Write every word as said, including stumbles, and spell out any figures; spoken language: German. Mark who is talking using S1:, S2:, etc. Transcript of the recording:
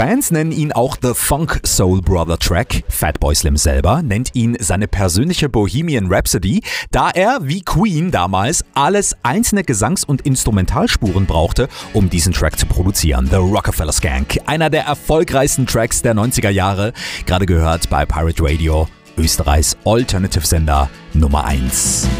S1: Fans nennen ihn auch The Funk Soul Brother Track. Fatboy Slim selber nennt ihn seine persönliche Bohemian Rhapsody, da er, wie Queen damals, alles einzelne Gesangs- und Instrumentalspuren brauchte, um diesen Track zu produzieren. The Rockefeller Skank, einer der erfolgreichsten Tracks der neunziger Jahre, gerade gehört bei Pirate Radio, Österreichs Alternative-Sender Nummer eins.